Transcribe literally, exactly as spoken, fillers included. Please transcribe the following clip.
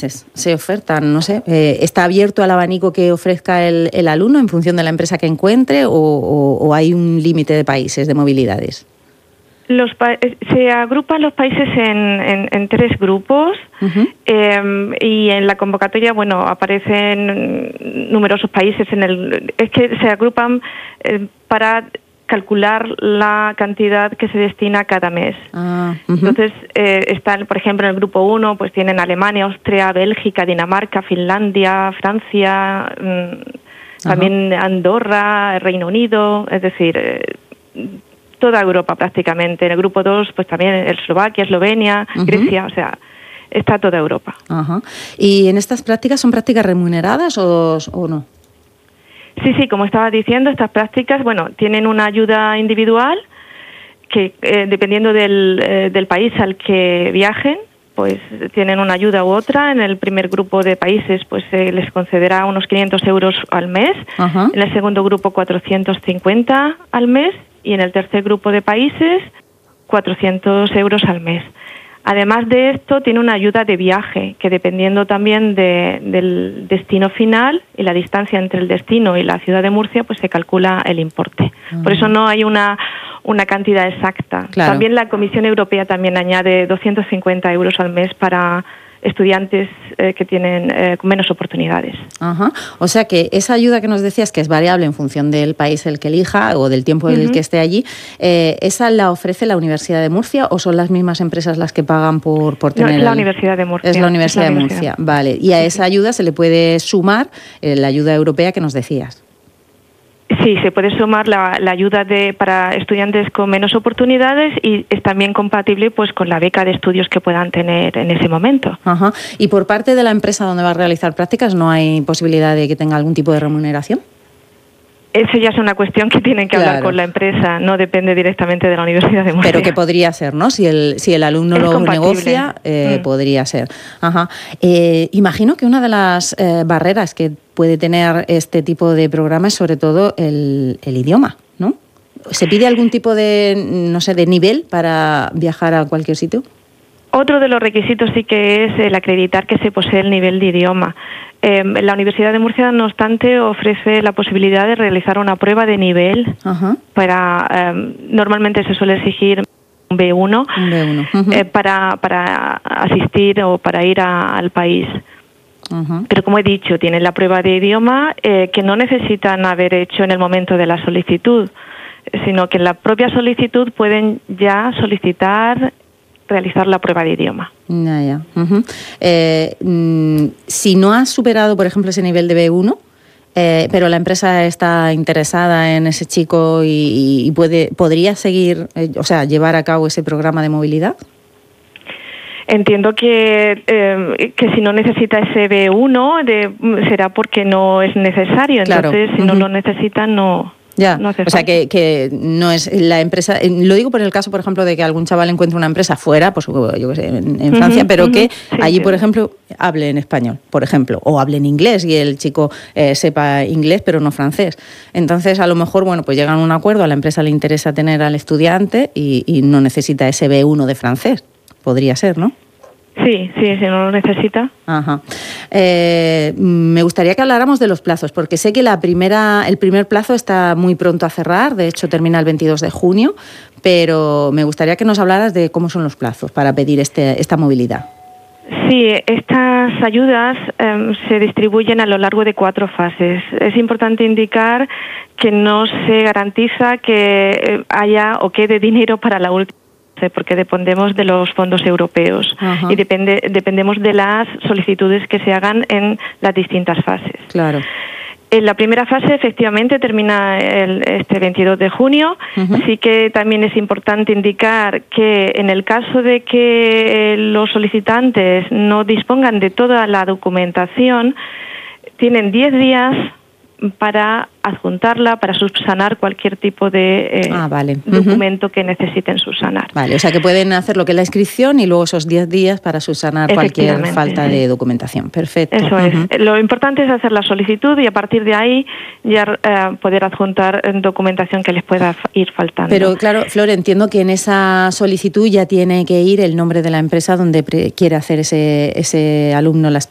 países se ofertan? No sé, eh, ¿está abierto al abanico que ofrezca el, el alumno en función de la empresa que encuentre o, o, o hay un límite de países, de movilidades? Los pa- se agrupan los países en, en, en tres grupos. Uh-huh. eh, y en la convocatoria, bueno, aparecen numerosos países. En el es que se agrupan eh, para calcular la cantidad que se destina a cada mes. Ah, uh-huh. Entonces, eh, están, por ejemplo, en el grupo uno, pues tienen Alemania, Austria, Bélgica, Dinamarca, Finlandia, Francia, mmm, también Andorra, Reino Unido, es decir, eh, toda Europa prácticamente. En el grupo dos, pues también Eslovaquia, Eslovenia, uh-huh. Grecia, o sea, está toda Europa. Uh-huh. ¿Y en estas prácticas son prácticas remuneradas o, o no? Sí, sí, como estaba diciendo, estas prácticas, bueno, tienen una ayuda individual que eh, dependiendo del, eh, del país al que viajen, pues tienen una ayuda u otra. En el primer grupo de países, pues se eh, les concederá unos quinientos euros al mes. Uh-huh. En el segundo grupo, cuatrocientos cincuenta al mes. Y en el tercer grupo de países, cuatrocientos euros al mes. Además de esto, tiene una ayuda de viaje, que dependiendo también de, del destino final y la distancia entre el destino y la ciudad de Murcia, pues se calcula el importe. Uh-huh. Por eso no hay una, una cantidad exacta. Claro. También la Comisión Europea también añade doscientos cincuenta euros al mes para estudiantes eh, que tienen eh, menos oportunidades. Ajá. O sea que esa ayuda que nos decías, que es variable en función del país el que elija o del tiempo en uh-huh. el que esté allí, eh, ¿esa la ofrece la Universidad de Murcia o son las mismas empresas las que pagan por, por tener...? No, es la el... Universidad de Murcia. Es la Universidad es la de Murcia, universidad. Vale. Y a sí, esa ayuda se le puede sumar eh, la ayuda europea que nos decías. Sí, se puede sumar la, la ayuda de para estudiantes con menos oportunidades y es también compatible pues con la beca de estudios que puedan tener en ese momento. Ajá. ¿Y por parte de la empresa donde va a realizar prácticas no hay posibilidad de que tenga algún tipo de remuneración? Eso ya es una cuestión que tienen que claro. hablar con la empresa, no depende directamente de la Universidad de Murcia. Pero que podría ser, ¿no? Si el, si el alumno es lo compatible. negocia, eh, mm. podría ser. Ajá. Eh, imagino que una de las eh, barreras que puede tener este tipo de programa es sobre todo el, el idioma, ¿no? ¿Se pide algún tipo de, no sé, de nivel para viajar a cualquier sitio? Otro de los requisitos sí que es el acreditar que se posee el nivel de idioma. Eh, la Universidad de Murcia, no obstante, ofrece la posibilidad de realizar una prueba de nivel. Uh-huh. para eh, normalmente se suele exigir un B uno, un B uno. Uh-huh. eh, para, para asistir o para ir a, al país. Uh-huh. Pero como he dicho, tienen la prueba de idioma eh, que no necesitan haber hecho en el momento de la solicitud, sino que en la propia solicitud pueden ya solicitar realizar la prueba de idioma. Ya, ya. Uh-huh. Eh, mm, si no has superado, por ejemplo, ese nivel de B uno, eh, pero la empresa está interesada en ese chico y, y puede, podría seguir, eh, o sea, llevar a cabo ese programa de movilidad. Entiendo que eh, que si no necesita ese B uno de, será porque no es necesario. Entonces, claro. si uh-huh. no lo necesitan, no. Ya, no o sea que, que no es la empresa, lo digo por el caso, por ejemplo, de que algún chaval encuentre una empresa fuera, pues yo qué sé, en, en Francia, uh-huh, pero uh-huh, que sí, allí, sí. por ejemplo, hable en español, por ejemplo, o hable en inglés y el chico eh, sepa inglés pero no francés. Entonces, a lo mejor, bueno, pues llegan a un acuerdo, a la empresa le interesa tener al estudiante y, y no necesita ese B uno de francés. Podría ser, ¿no? Sí, sí, si no lo necesita. Ajá. Eh, me gustaría que habláramos de los plazos, porque sé que la primera, el primer plazo está muy pronto a cerrar, de hecho termina el veintidós de junio, pero me gustaría que nos hablaras de cómo son los plazos para pedir este, esta movilidad. Sí, estas ayudas eh, se distribuyen a lo largo de cuatro fases. Es importante indicar que no se garantiza que haya o quede dinero para la última, porque dependemos de los fondos europeos. Ajá. Y depende, dependemos de las solicitudes que se hagan en las distintas fases. Claro. En la primera fase, efectivamente, termina el, este veintidós de junio. Uh-huh. Sí que también es importante indicar que en el caso de que los solicitantes no dispongan de toda la documentación, tienen diez días para adjuntarla, para subsanar cualquier tipo de eh, ah, vale. documento uh-huh. que necesiten subsanar. Vale, o sea que pueden hacer lo que es la inscripción y luego esos diez días para subsanar cualquier falta de documentación. Perfecto. Eso uh-huh. es. Lo importante es hacer la solicitud y a partir de ahí ya eh, poder adjuntar documentación que les pueda ir faltando. Pero claro, Flor, entiendo que en esa solicitud ya tiene que ir el nombre de la empresa donde pre- quiere hacer ese, ese alumno las